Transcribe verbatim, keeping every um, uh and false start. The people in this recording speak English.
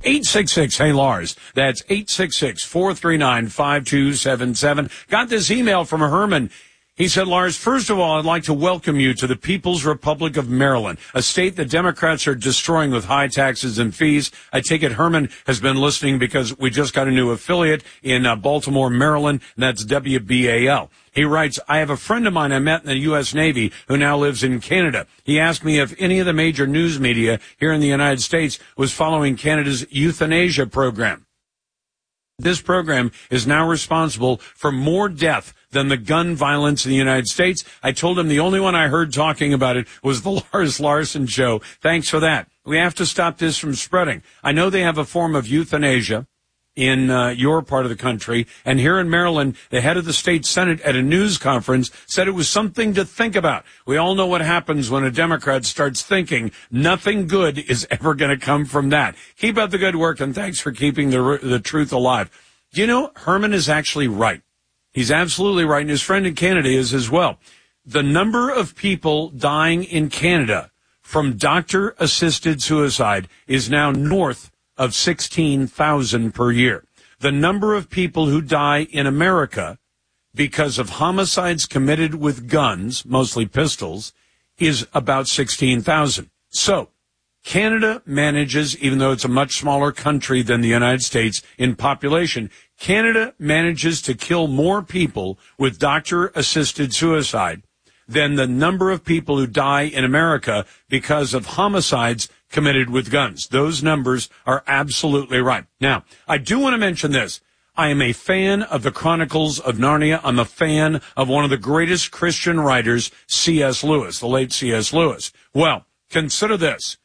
eight six six, hey Lars. That's eight six six, four three nine, five two seven seven. Got this email from Herman. He said, Lars, first of all, I'd like to welcome you to the People's Republic of Maryland, a state that Democrats are destroying with high taxes and fees. I take it Herman has been listening because we just got a new affiliate in uh, Baltimore, Maryland, and that's W B A L. He writes, I have a friend of mine I met in the U S Navy who now lives in Canada. He asked me if any of the major news media here in the United States was following Canada's euthanasia program. This program is now responsible for more death than the gun violence in the United States. I told him the only one I heard talking about it was the Lars Larson show. Thanks for that. We have to stop this from spreading. I know they have a form of euthanasia in uh, your part of the country, and here in Maryland, the head of the state Senate at a news conference said it was something to think about. We all know what happens when a Democrat starts thinking nothing good is ever going to come from that. Keep up the good work, and thanks for keeping the the truth alive. Do you know, Herman is actually right. He's absolutely right, and his friend in Canada is as well. The number of people dying in Canada from doctor-assisted suicide is now north of sixteen thousand per year. The number of people who die in America because of homicides committed with guns, mostly pistols, is about sixteen thousand. So, Canada manages, even though it's a much smaller country than the United States in population, Canada manages to kill more people with doctor-assisted suicide than the number of people who die in America because of homicides committed with guns. Those numbers are absolutely right. Now, I do want to mention this. I am a fan of the Chronicles of Narnia. I'm a fan of one of the greatest Christian writers, C S. Lewis, the late C S. Lewis. Well, consider this.